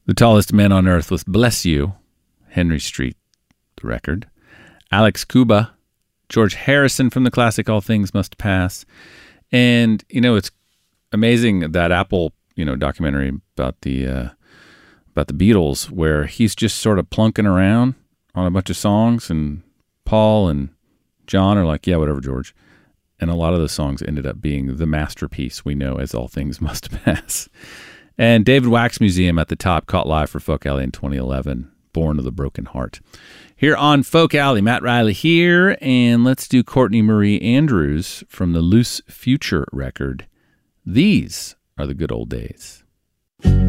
The Tallest Man on Earth with Bless You, Henry Street, the record. Alex Cuba, George Harrison from the classic All Things Must Pass. And, it's amazing that Apple, documentary about the Beatles, where he's just sort of plunking around on a bunch of songs, and Paul and John are like, yeah, whatever, George. And a lot of the songs ended up being the masterpiece we know as All Things Must Pass. And David Wax Museum at the top, caught live for Folk Alley in 2011, Born of the Broken Heart. Here on Folk Alley, Matt Riley here, and let's do Courtney Marie Andrews from the Loose Future record. These are the good old days.